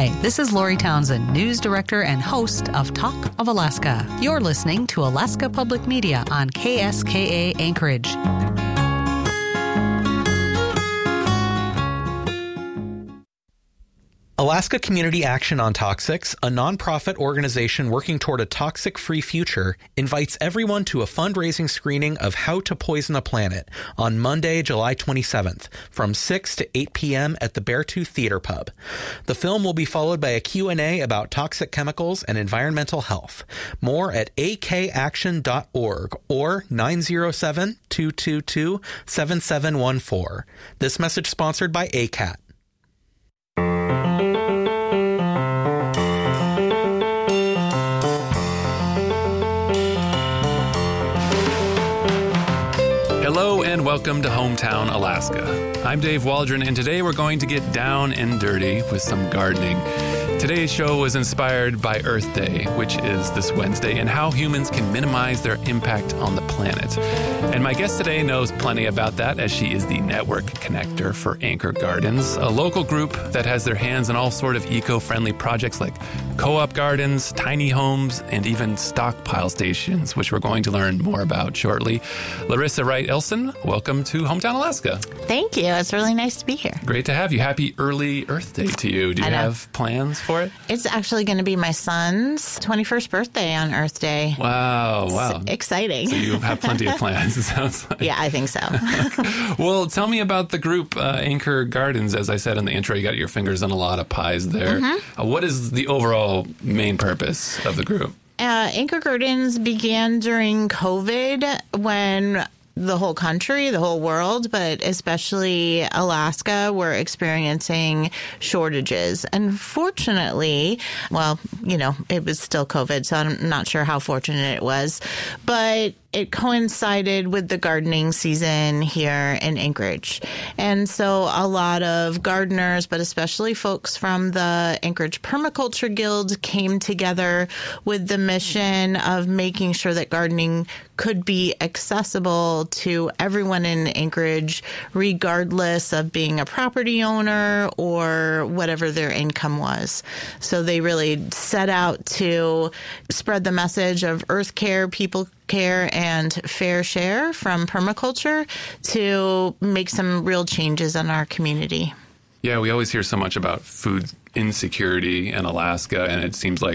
Hi, this is Lori Townsend, News Director and host of Talk of Alaska. You're listening to Alaska Public Media on KSKA Anchorage. Alaska Community Action on Toxics, a nonprofit organization working toward a toxic-free future, invites everyone to a fundraising screening of How to Poison a Planet on Monday, July 27th, from 6 to 8 p.m. at the Beartooth Theater Pub. The film will be followed by a Q&A about toxic chemicals and environmental health. More at akaction.org or 907-222-7714. This message sponsored by ACAT. Hello and welcome to Hometown, Alaska. I'm Dave Waldron, and today we're going to get down and dirty with some gardening. Today's show was inspired by Earth Day, which is this Wednesday, and how humans can minimize their impact on the planet. And my guest today knows plenty about that, as she is the network connector for Anchor Gardens, a local group that has their hands in all sort of eco-friendly projects like co-op gardens, tiny homes, and even stockpile stations, which we're going to learn more about shortly. Larissa Wright-Elson, welcome to Hometown, Alaska. Thank you. It's really nice to be here. Great to have you. Happy early Earth Day to you. Do you have plans for it? It's actually going to be my son's 21st birthday on Earth Day. Wow. It's exciting. So you have plenty of plans, it sounds like. Yeah, I think so. Well, tell me about the group Anchor Gardens. As I said in the intro, you got your fingers in a lot of pies there. Mm-hmm. What is the overall main purpose of the group? Anchor Gardens began during COVID when the whole country, the whole world, but especially Alaska, were experiencing shortages. And fortunately, well, it was still COVID, so I'm not sure how fortunate it was, but it coincided with the gardening season here in Anchorage. And so a lot of gardeners, but especially folks from the Anchorage Permaculture Guild, came together with the mission of making sure that gardening could be accessible to everyone in Anchorage, regardless of being a property owner or whatever their income was. So they really set out to spread the message of earth care, people care, and fair share from permaculture to make some real changes in our community. Yeah, we always hear so much about food insecurity in Alaska, and it seems like